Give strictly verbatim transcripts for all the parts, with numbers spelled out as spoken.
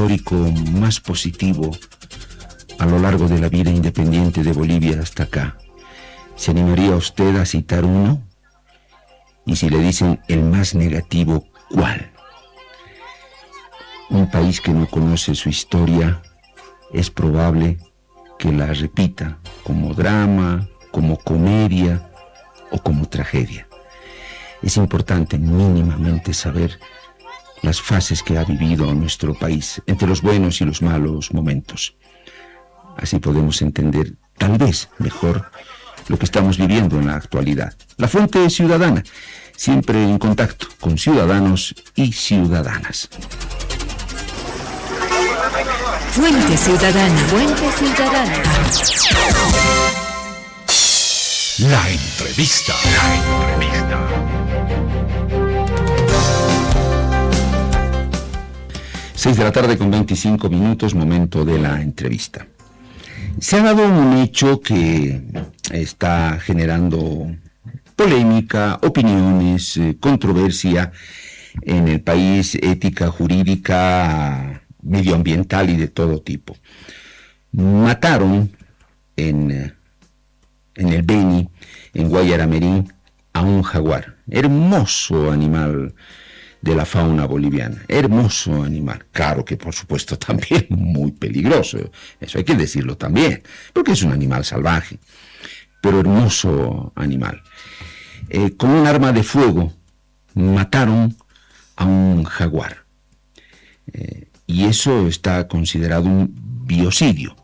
histórico más positivo a lo largo de la vida independiente de Bolivia hasta acá? ¿Se animaría usted a citar uno? Y si le dicen el más negativo, ¿cuál? Un país que no conoce su historia es probable que la repita como drama, como comedia o como tragedia. Es importante mínimamente saber las fases que ha vivido nuestro país, entre los buenos y los malos momentos. Así podemos entender, tal vez mejor, lo que estamos viviendo en la actualidad. La Fuente Ciudadana, siempre en contacto con ciudadanos y ciudadanas. Fuente Ciudadana. Fuente Ciudadana. La entrevista. La entrevista. Seis de la tarde con veinticinco minutos, momento de la entrevista. Se ha dado un hecho que está generando polémica, opiniones, eh, controversia en el país, ética, jurídica, medioambiental y de todo tipo. Mataron en, en el Beni, en Guayaramerín, a un jaguar, hermoso animal de la fauna boliviana, hermoso animal, claro que por supuesto también muy peligroso, eso hay que decirlo también, porque es un animal salvaje, pero hermoso animal. Eh, con un arma de fuego mataron a un jaguar. Eh, y eso está considerado un biocidio.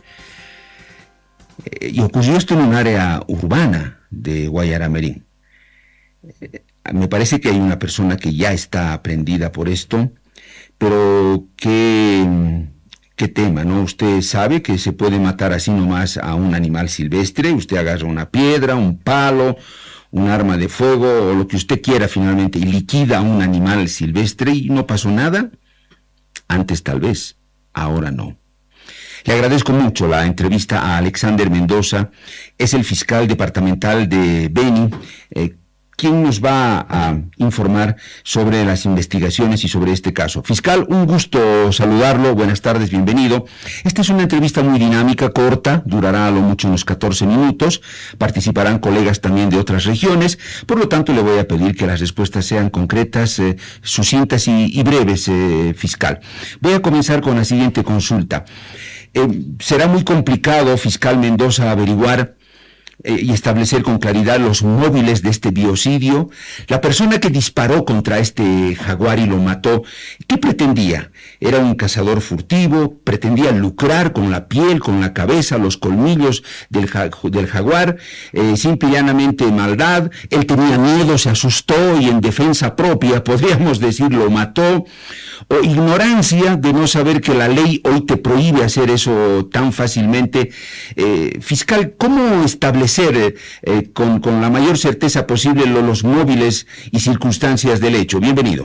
Eh, y ocurrió esto en un área urbana de Guayaramerín. Eh, me parece que hay una persona que ya está aprendida por esto, pero qué, qué tema, ¿no? Usted sabe que se puede matar así nomás a un animal silvestre, usted agarra una piedra, un palo, un arma de fuego o lo que usted quiera finalmente y liquida a un animal silvestre y no pasó nada. Antes tal vez, ahora no. Le agradezco mucho la entrevista a Alexander Mendoza, es el fiscal departamental de Beni, eh, quien nos va a informar sobre las investigaciones y sobre este caso. Fiscal, un gusto saludarlo, buenas tardes, bienvenido. Esta es una entrevista muy dinámica, corta, durará a lo mucho unos catorce minutos, participarán colegas también de otras regiones, por lo tanto le voy a pedir que las respuestas sean concretas, eh, sucintas y, y breves, eh, fiscal. Voy a comenzar con la siguiente consulta. Eh, será muy complicado, fiscal Mendoza, averiguar Eh, y establecer con claridad los móviles de este biocidio. La persona que disparó contra este jaguar y lo mató, ¿qué pretendía? ¿Era un cazador furtivo? ¿Pretendía lucrar con la piel, con la cabeza, los colmillos del, ja del jaguar? Eh, simple y llanamente maldad. Él tenía miedo, se asustó y en defensa propia, podríamos decir, lo mató. O ignorancia de no saber que la ley hoy te prohíbe hacer eso tan fácilmente. Eh, fiscal, ¿cómo establecer eh, eh, con, con la mayor certeza posible lo, los móviles y circunstancias del hecho? Bienvenido.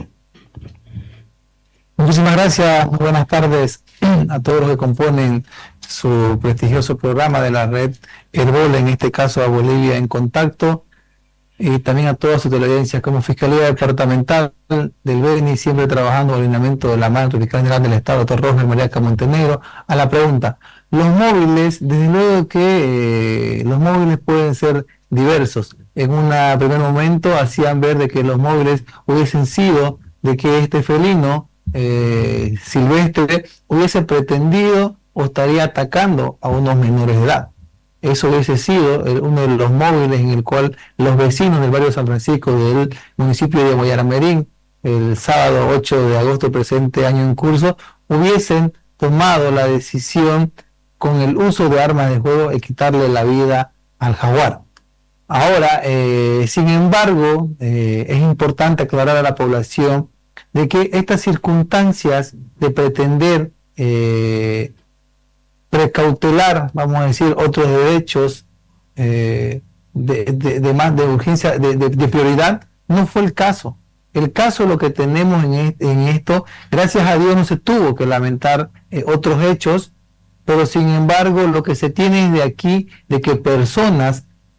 Muchísimas gracias, buenas tardes a todos los que componen su prestigioso programa de la red Herbol, en este caso a Bolivia en Contacto, y también a toda su teleaudiencia. Como Fiscalía Departamental del Beni, siempre trabajando en el alineamiento de la mano del Fiscal General del Estado, doctor Roger Mariaca Montenegro. A la pregunta, los móviles, desde luego que eh, los móviles pueden ser diversos. En un primer momento hacían ver de que los móviles hubiesen sido de que este felino eh, silvestre hubiese pretendido o estaría atacando a unos menores de edad. Eso hubiese sido uno de los móviles en el cual los vecinos del barrio San Francisco del municipio de Guayaramerín, el sábado ocho de agosto presente año en curso, hubiesen tomado la decisión con el uso de armas de fuego de quitarle la vida al jaguar. Ahora, eh, sin embargo, eh, es importante aclarar a la población de que estas circunstancias de pretender eh, precautelar, vamos a decir, otros derechos eh, de, de, de más de urgencia, de, de, de prioridad, no fue el caso. El caso, lo que tenemos en, en esto, gracias a Dios no se tuvo que lamentar eh, otros hechos, pero sin embargo lo que se tiene es de aquí, de que personas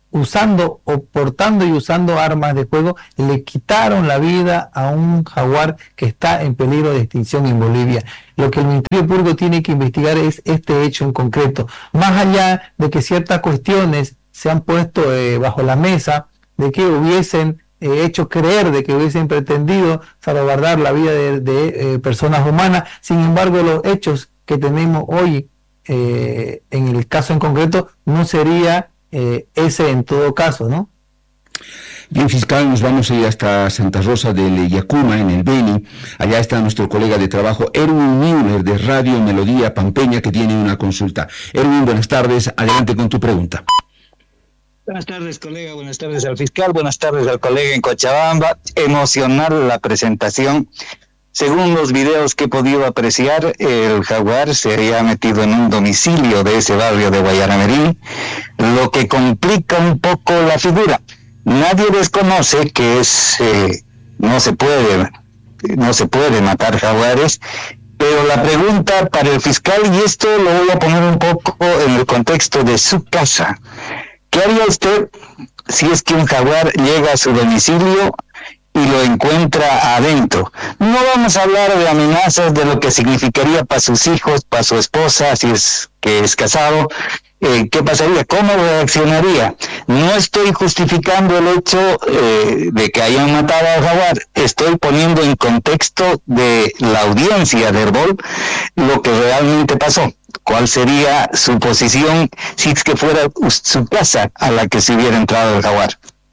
usando o portando y usando armas de fuego, le quitaron la vida a un jaguar que está en peligro de extinción en Bolivia. Lo que el Ministerio Público tiene que investigar es este hecho en concreto, más allá de que ciertas cuestiones se han puesto eh, bajo la mesa, de que hubiesen eh, hecho creer de que hubiesen pretendido salvaguardar la vida de, de eh, personas humanas. Sin embargo, los hechos que tenemos hoy eh, en el caso en concreto no sería eh, ese en todo caso, ¿no? Bien, fiscal, nos vamos a ir hasta Santa Rosa del Yacuma, en el Beni. Allá está nuestro colega de trabajo, Erwin Müller, de Radio Melodía Pampeña, que tiene una consulta. Erwin, buenas tardes, adelante con tu pregunta. Buenas tardes, colega, buenas tardes al fiscal, buenas tardes al colega en Cochabamba. Emocional la presentación. Según los videos que he podido apreciar, el jaguar se había metido en un domicilio de ese barrio de Guayaramerín, lo que complica un poco la figura. Nadie desconoce que es eh, no se puede no se puede matar jaguares, pero la pregunta para el fiscal, y esto lo voy a poner un poco en el contexto de su casa: ¿qué haría usted si es que un jaguar llega a su domicilio y lo encuentra adentro? No vamos a hablar de amenazas, de lo que significaría para sus hijos, para su esposa, si es que es casado. Eh, ¿Qué pasaría? ¿Cómo reaccionaría? No estoy justificando el hecho eh, de que hayan matado al jaguar. Estoy poniendo en contexto de la audiencia de Herbol lo que realmente pasó. ¿Cuál sería su posición si es que fuera su casa a la que se hubiera entrado el jaguar?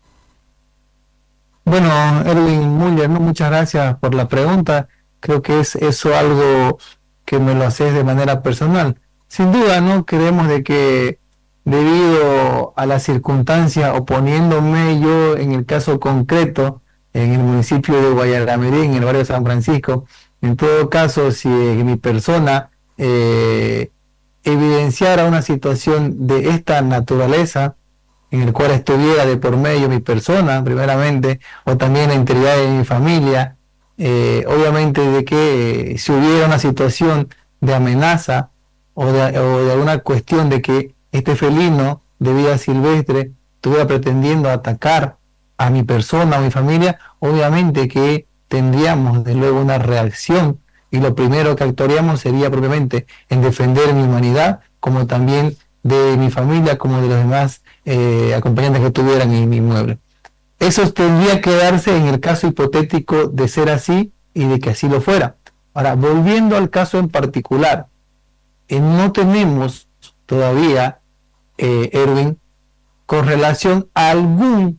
Bueno, Erwin Müller, ¿no? Muchas gracias por la pregunta. Creo que es eso algo que me lo haces de manera personal. Sin duda, ¿no? Creemos de que debido a las circunstancias, o poniéndome yo en el caso concreto, en el municipio de Guayaramerín, en el barrio de San Francisco, en todo caso, si mi persona eh, evidenciara una situación de esta naturaleza, en el cual estuviera de por medio mi persona, primeramente, o también la integridad de mi familia, eh, obviamente de que eh, si hubiera una situación de amenaza, o de, o de alguna cuestión de que este felino de vida silvestre estuviera pretendiendo atacar a mi persona o mi familia, obviamente que tendríamos de luego una reacción, y lo primero que actuaríamos sería propiamente en defender mi humanidad, como también de mi familia, como de los demás eh, acompañantes que tuvieran en mi inmueble. Eso tendría que darse en el caso hipotético de ser así y de que así lo fuera. Ahora, volviendo al caso en particular, Eh, no tenemos todavía, eh, Erwin, con relación a algún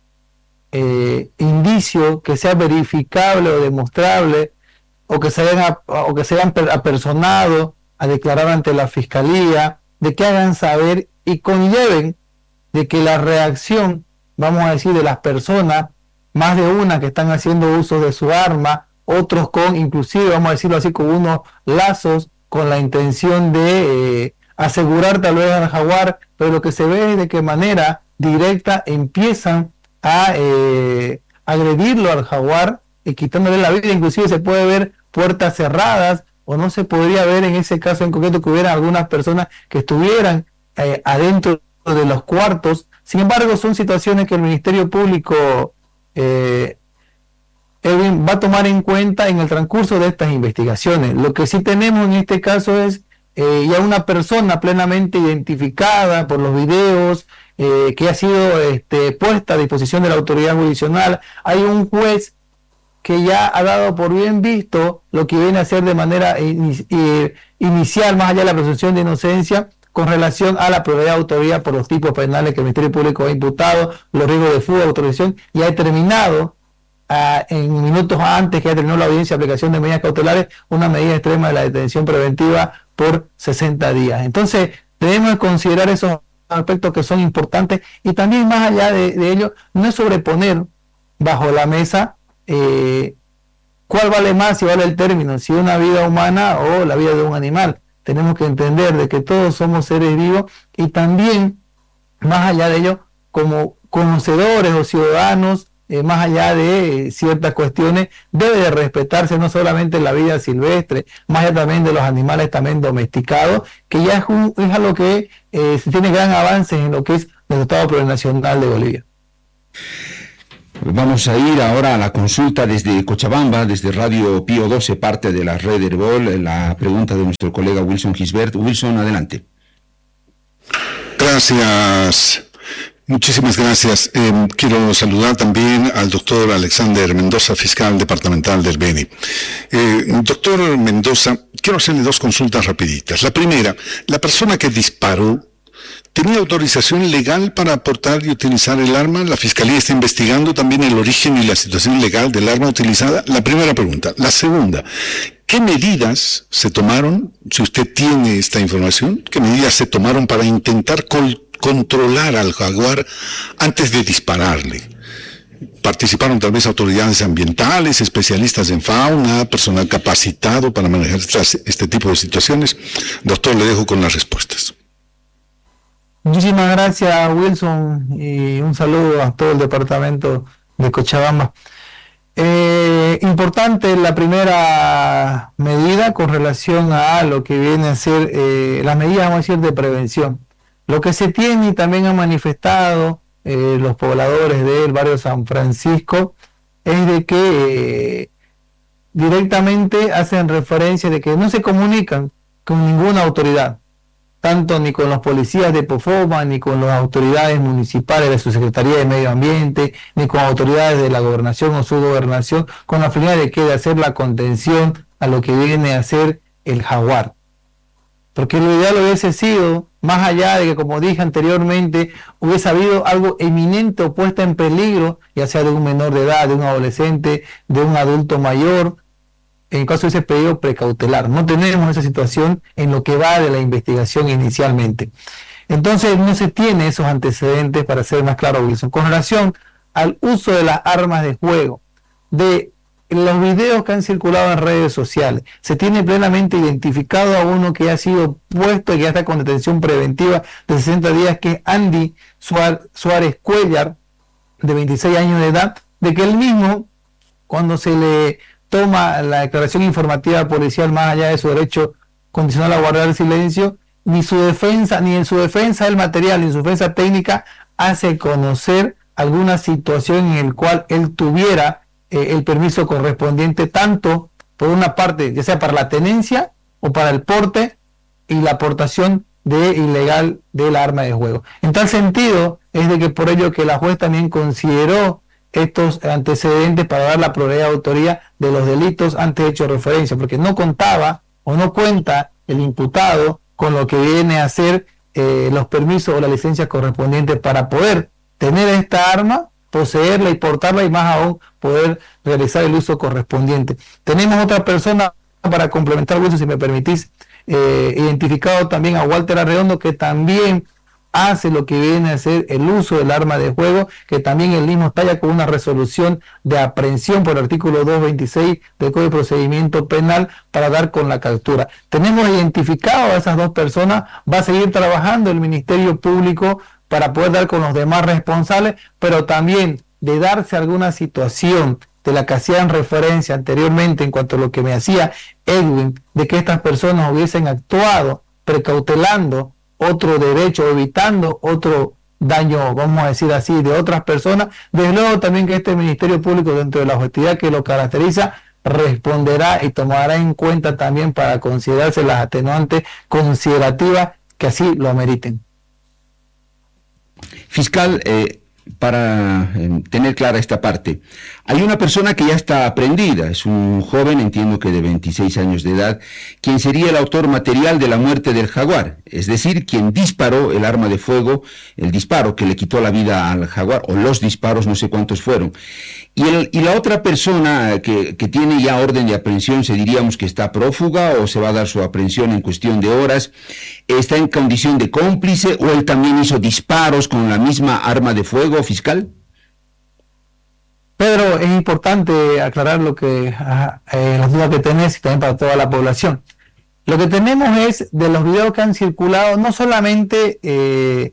eh, indicio que sea verificable o demostrable, o que se hayan, o que se hayan apersonado a declarar ante la fiscalía, de que hagan saber y conlleven de que la reacción, vamos a decir, de las personas, más de una que están haciendo uso de su arma, otros con, inclusive, vamos a decirlo así, con unos lazos, con la intención de eh, asegurar tal vez al jaguar, pero lo que se ve es de qué manera directa empiezan a eh, agredirlo al jaguar y quitándole la vida. Inclusive se puede ver puertas cerradas, o no se podría ver en ese caso en concreto que hubiera algunas personas que estuvieran eh, adentro de los cuartos. Sin embargo, son situaciones que el Ministerio Público eh, Edwin, va a tomar en cuenta en el transcurso de estas investigaciones. Lo que sí tenemos en este caso es eh, ya una persona plenamente identificada por los videos, eh, que ha sido este, puesta a disposición de la autoridad jurisdiccional. Hay un juez que ya ha dado por bien visto lo que viene a ser de manera in, in, inicial, más allá de la presunción de inocencia, con relación a la probabilidad de autoría por los tipos penales que el Ministerio Público ha imputado, los riesgos de fuga, autorización, y ha determinado Uh, en minutos antes que ya terminó la audiencia de aplicación de medidas cautelares, una medida extrema de la detención preventiva por sesenta días. Entonces, debemos de considerar esos aspectos que son importantes, y también más allá de, de ello, no es sobreponer bajo la mesa eh, cuál vale más, si vale el término, si una vida humana o la vida de un animal. Tenemos que entender de que todos somos seres vivos, y también, más allá de ello, como conocedores o ciudadanos eh, más allá de eh, ciertas cuestiones, debe de respetarse no solamente la vida silvestre, más allá también de los animales también domesticados, que ya es, un, es algo que eh, se tiene gran avance en lo que es el Estado Plurinacional de Bolivia. Vamos a ir ahora a la consulta desde Cochabamba, desde Radio Pío doce, parte de la red Herbol, la pregunta de nuestro colega Wilson Gisbert. Wilson, adelante. Gracias, muchísimas gracias. Eh, quiero saludar también al doctor Alexander Mendoza, fiscal departamental del Beni. Eh, doctor Mendoza, quiero hacerle dos consultas rapiditas. La primera, la persona que disparó, ¿tenía autorización legal para aportar y utilizar el arma? La Fiscalía está investigando también el origen y la situación legal del arma utilizada. La primera pregunta. La segunda, ¿qué medidas se tomaron, si usted tiene esta información, qué medidas se tomaron para intentar col- controlar al jaguar antes de dispararle? ¿Participaron tal vez autoridades ambientales, especialistas en fauna, personal capacitado para manejar estas, este tipo de situaciones? Doctor, le dejo con las respuestas. Muchísimas gracias, Wilson, y un saludo a todo el departamento de Cochabamba. Eh, importante la primera medida con relación a lo que viene a ser eh, las medidas, vamos a decir, de prevención. Lo que se tiene y también han manifestado eh, los pobladores del barrio San Francisco es de que eh, directamente hacen referencia de que no se comunican con ninguna autoridad, tanto ni con los policías de Pofoma, ni con las autoridades municipales de su Secretaría de Medio Ambiente, ni con autoridades de la gobernación o subgobernación, con la finalidad de que de hacer la contención a lo que viene a ser el jaguar. Porque lo ideal hubiese sido, más allá de que, como dije anteriormente, hubiese habido algo eminente o puesta en peligro, ya sea de un menor de edad, de un adolescente, de un adulto mayor, en caso de ese pedido precautelar. No tenemos esa situación en lo que va de la investigación inicialmente. Entonces no se tiene esos antecedentes, para ser más claro, Wilson. Con relación al uso de las armas de fuego, de los videos que han circulado en redes sociales, se tiene plenamente identificado a uno que ha sido puesto y que ya está con detención preventiva de sesenta días, que es Andy Suárez Cuellar, de veintiséis años de edad, de que él mismo, cuando se le toma la declaración informativa policial, más allá de su derecho condicional a guardar el silencio, ni su defensa, ni en su defensa del material, ni en su defensa técnica, hace conocer alguna situación en la cual él tuviera eh, el permiso correspondiente, tanto por una parte, ya sea para la tenencia o para el porte y la aportación de ilegal del arma de fuego. En tal sentido, es de que por ello que la juez también consideró estos antecedentes para dar la probabilidad de autoría de los delitos antes hecho referencia, porque no contaba o no cuenta el imputado con lo que viene a ser eh, los permisos o las licencias correspondientes para poder tener esta arma, poseerla y portarla, y más aún poder realizar el uso correspondiente. Tenemos otra persona, para complementar eso, si me permitís, eh, identificado también a Walter Arredondo, que también hace lo que viene a ser el uso del arma de fuego, que también el mismo está ya con una resolución de aprehensión por el artículo doscientos veintiséis del Código de Procedimiento Penal para dar con la captura. Tenemos identificado a esas dos personas, va a seguir trabajando el Ministerio Público para poder dar con los demás responsables, pero también de darse alguna situación de la que hacían referencia anteriormente en cuanto a lo que me hacía Edwin, de que estas personas hubiesen actuado precautelando otro derecho, evitando otro daño, vamos a decir así, de otras personas. Desde luego también que este Ministerio Público, dentro de la objetividad que lo caracteriza, responderá y tomará en cuenta también para considerarse las atenuantes considerativas que así lo ameriten. Fiscal, eh, para eh, tener clara esta parte, hay una persona que ya está aprehendida, es un joven, entiendo que de veintiséis años de edad, quien sería el autor material de la muerte del jaguar, es decir, quien disparó el arma de fuego, el disparo que le quitó la vida al jaguar, o los disparos, no sé cuántos fueron. Y, el, y la otra persona que, que tiene ya orden de aprehensión, se diríamos que está prófuga o se va a dar su aprehensión en cuestión de horas, ¿está en condición de cómplice o él también hizo disparos con la misma arma de fuego, fiscal? Pedro, es importante aclarar lo que eh, las dudas que tenés y también para toda la población. Lo que tenemos es, de los videos que han circulado, no solamente eh,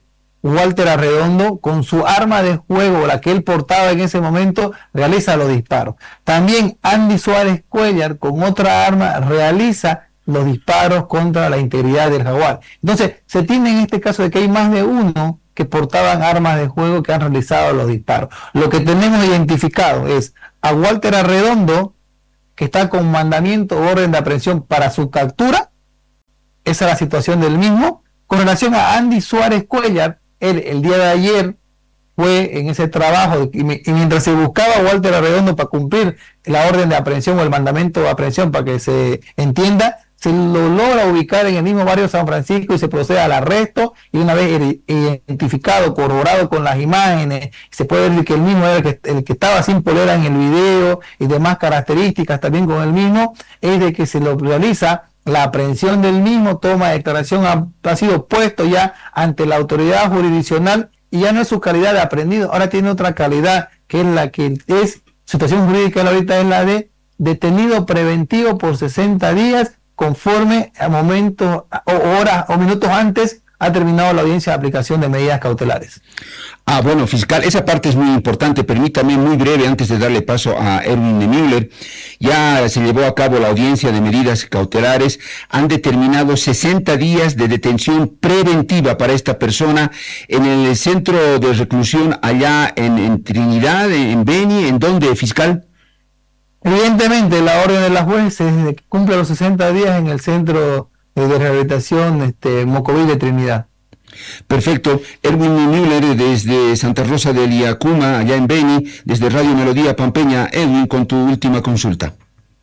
Walter Arredondo, con su arma de juego, la que él portaba en ese momento, realiza los disparos. También Andy Suárez Cuellar, con otra arma, realiza los disparos contra la integridad del jaguar. Entonces, se tiene en este caso de que hay más de uno que portaban armas de juego que han realizado los disparos. Lo que tenemos identificado es a Walter Arredondo, que está con mandamiento o orden de aprehensión para su captura. Esa es la situación del mismo. Con relación a Andy Suárez Cuellar, él el día de ayer fue en ese trabajo y, y mientras se buscaba a Walter Arredondo para cumplir la orden de aprehensión o el mandamiento de aprehensión, para que se entienda, se lo logra ubicar en el mismo barrio San Francisco y se procede al arresto, y una vez identificado, corroborado con las imágenes, se puede ver que el mismo era el que, el que estaba sin polera en el video y demás características también con el mismo, es de que se lo realiza la aprehensión del mismo, toma de declaración, ha, ha sido puesto ya ante la autoridad jurisdiccional y ya no es su calidad de aprendido, ahora tiene otra calidad, que es la que es, situación jurídica ahorita es la de detenido preventivo por sesenta días, conforme a momentos o horas o minutos antes ha terminado la audiencia de aplicación de medidas cautelares. Ah, bueno, fiscal, esa parte es muy importante. Permítame muy breve, antes de darle paso a Erwin de Müller. Ya se llevó a cabo la audiencia de medidas cautelares. Han determinado sesenta días de detención preventiva para esta persona en el centro de reclusión allá en, en Trinidad, en Beni. ¿En dónde, fiscal? Evidentemente, la orden de la juez es de que cumpla los sesenta días en el centro de rehabilitación este, Mocoví de Trinidad. Perfecto. Erwin Müller desde Santa Rosa del Iacuma, allá en Beni, desde Radio Melodía Pampeña. Erwin, con tu última consulta.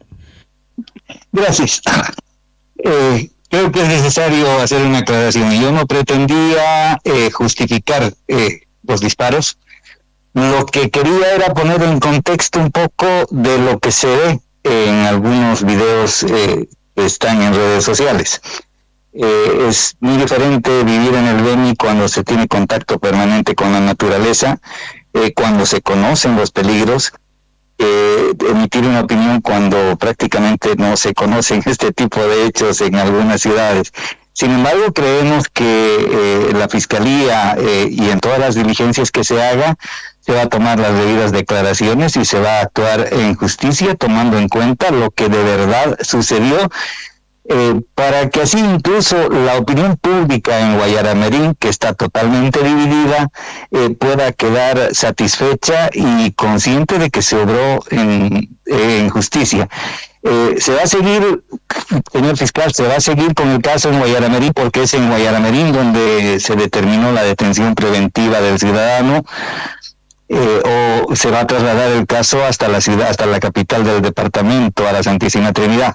Gracias. Eh, creo que es necesario hacer una aclaración. Yo no pretendía eh, justificar eh, los disparos. Lo que quería era poner en contexto un poco de lo que se ve en algunos videos eh, que están en redes sociales. Eh, es muy diferente vivir en el Beni cuando se tiene contacto permanente con la naturaleza, eh, cuando se conocen los peligros, eh, emitir una opinión cuando prácticamente no se conocen este tipo de hechos en algunas ciudades. Sin embargo, creemos que eh, la Fiscalía eh, y en todas las diligencias que se haga, se va a tomar las debidas declaraciones y se va a actuar en justicia tomando en cuenta lo que de verdad sucedió, eh, para que así incluso la opinión pública en Guayaramerín, que está totalmente dividida, eh, pueda quedar satisfecha y consciente de que se obró en, en justicia. Eh, se va a seguir, señor fiscal, se va a seguir con el caso en Guayaramerín, porque es en Guayaramerín donde se determinó la detención preventiva del ciudadano. Eh, o se va a trasladar el caso hasta la ciudad, hasta la capital del departamento, a la Santísima Trinidad.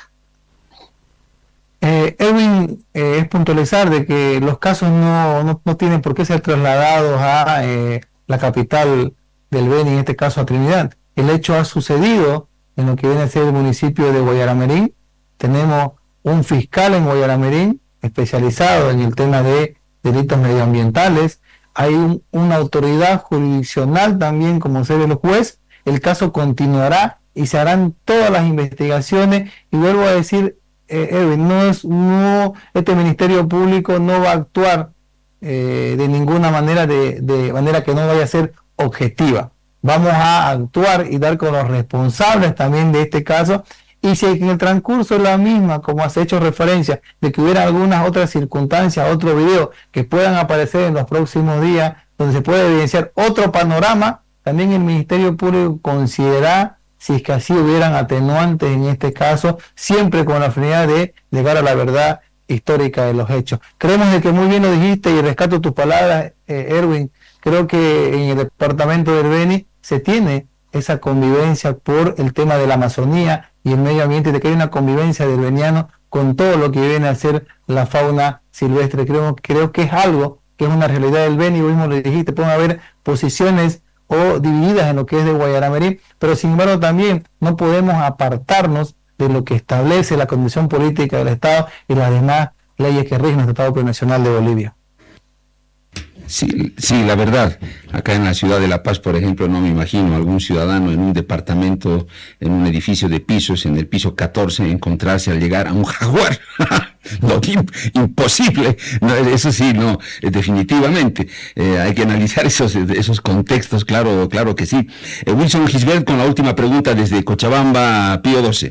Eh, Erwin, eh, es puntualizar de que los casos no, no, no tienen por qué ser trasladados a eh, la capital del Beni, en este caso a Trinidad. El hecho ha sucedido en lo que viene a ser el municipio de Guayaramerín. Tenemos un fiscal en Guayaramerín especializado en el tema de delitos medioambientales. Hay un, una autoridad jurisdiccional también como ser el juez. El caso continuará y se harán todas las investigaciones. Y vuelvo a decir, eh, Erwin, no es, no, este Ministerio Público no va a actuar eh, de ninguna manera, de, de manera que no vaya a ser objetiva. Vamos a actuar y dar con los responsables también de este caso. Y si en el transcurso de la misma, como has hecho referencia, de que hubiera algunas otras circunstancias, otro video que puedan aparecer en los próximos días, donde se puede evidenciar otro panorama, también el Ministerio Público considerará si es que así hubieran atenuantes en este caso, siempre con la finalidad de llegar a la verdad histórica de los hechos. Creemos de que muy bien lo dijiste y rescato tus palabras, eh, Erwin. Creo que en el departamento del Beni se tiene esa convivencia por el tema de la Amazonía y el medio ambiente, de que hay una convivencia del beniano con todo lo que viene a ser la fauna silvestre. Creo, creo que es algo que es una realidad del Beni. Vos mismo lo dijiste, pueden haber posiciones o divididas en lo que es de Guayaramerín, pero sin embargo también no podemos apartarnos de lo que establece la condición política del Estado y las demás leyes que rigen el Estado Plurinacional de Bolivia. Sí, sí, la verdad, acá en la ciudad de La Paz, por ejemplo, no me imagino algún ciudadano en un departamento, en un edificio de pisos, en el piso catorce, encontrarse al llegar a un jaguar. no, imposible, no, eso sí, no, definitivamente, eh, hay que analizar esos, esos contextos, claro, claro que sí. Eh, Wilson Gisbert con la última pregunta desde Cochabamba, Pío doce.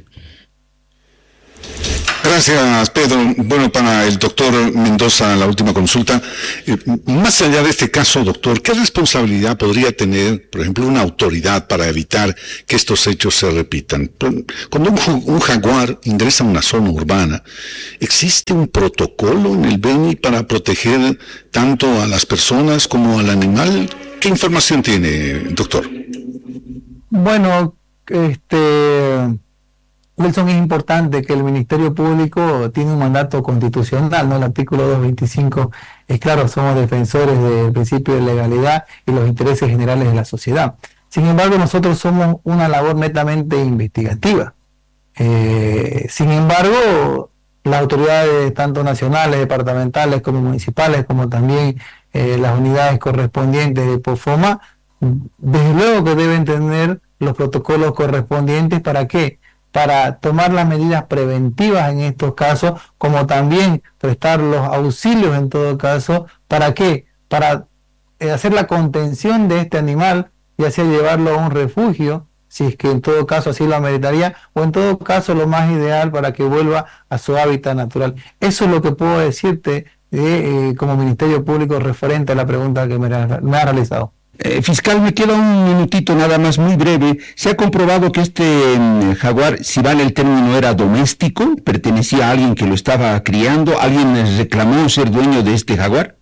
Gracias, Pedro. Bueno, para el doctor Mendoza, la última consulta. Eh, más allá de este caso, doctor, ¿qué responsabilidad podría tener, por ejemplo, una autoridad para evitar que estos hechos se repitan? Cuando un, un jaguar ingresa a una zona urbana, ¿existe un protocolo en el Beni para proteger tanto a las personas como al animal? ¿Qué información tiene, doctor? Bueno, este... Wilson, es importante que el Ministerio Público tiene un mandato constitucional, ¿no? El artículo doscientos veinticinco es claro, somos defensores del principio de legalidad y los intereses generales de la sociedad. Sin embargo, nosotros somos una labor netamente investigativa. Eh, sin embargo, las autoridades tanto nacionales, departamentales como municipales, como también eh, las unidades correspondientes de POFOMA, desde luego que deben tener los protocolos correspondientes. ¿Para qué? Para tomar las medidas preventivas en estos casos, como también prestar los auxilios en todo caso. ¿Para qué? Para eh, hacer la contención de este animal, ya sea llevarlo a un refugio, si es que en todo caso así lo ameritaría, o en todo caso lo más ideal para que vuelva a su hábitat natural. Eso es lo que puedo decirte de, eh, como Ministerio Público referente a la pregunta que me, me ha realizado. Eh, fiscal, me queda un minutito nada más, muy breve. ¿Se ha comprobado que este eh, jaguar, si vale el término, era doméstico? ¿Pertenecía a alguien que lo estaba criando? ¿Alguien reclamó ser dueño de este jaguar?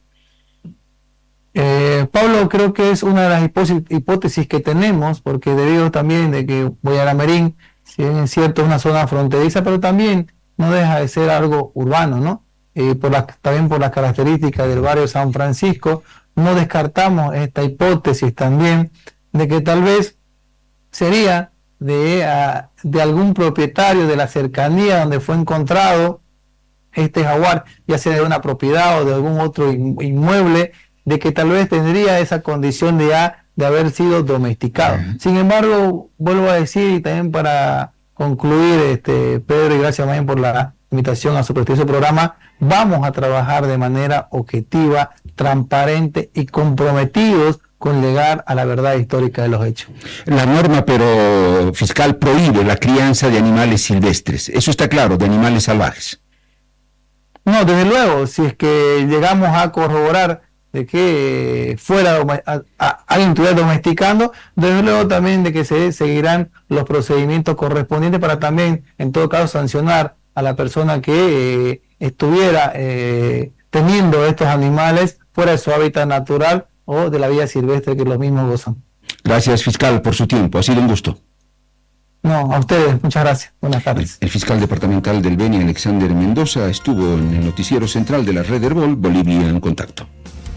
Eh, Pablo, creo que es una de las hipótesis que tenemos, porque debido también de que Guayaramerín, si bien es cierto, es una zona fronteriza, pero también no deja de ser algo urbano, ¿no? Eh, por las, también por las características del barrio San Francisco, no descartamos esta hipótesis también de que tal vez sería de, uh, de algún propietario de la cercanía donde fue encontrado este jaguar, ya sea de una propiedad o de algún otro inmueble, de que tal vez tendría esa condición de, uh, de haber sido domesticado. Uh-huh. Sin embargo, vuelvo a decir, y también para concluir, este Pedro, y gracias también por la invitación a su prestigioso programa, vamos a trabajar de manera objetiva, transparente y comprometidos con llegar a la verdad histórica de los hechos. La norma, pero fiscal, prohíbe la crianza de animales silvestres. Eso está claro, de animales salvajes. No, desde luego, si es que llegamos a corroborar de que fuera a, a, alguien estuviera domesticando, desde luego también de que se seguirán los procedimientos correspondientes para también, en todo caso, sancionar a la persona que eh, estuviera eh, teniendo estos animales fuera de su hábitat natural o de la vida silvestre que los mismos gozan. Gracias, fiscal, por su tiempo. Ha sido un gusto. No, a ustedes. Muchas gracias. Buenas tardes. El, el fiscal departamental del Beni, Alexander Mendoza, estuvo en el noticiero central de la red Herbol, Bolivia en Contacto.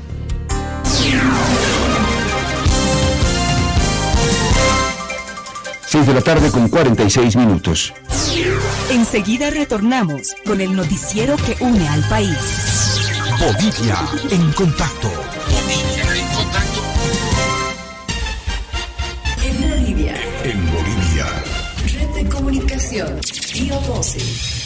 seis de la tarde con cuarenta y seis minutos. Enseguida retornamos con el noticiero que une al país. Bolivia en Contacto. Bolivia en Contacto. En Bolivia. En Bolivia. Red de comunicación. Pío doce.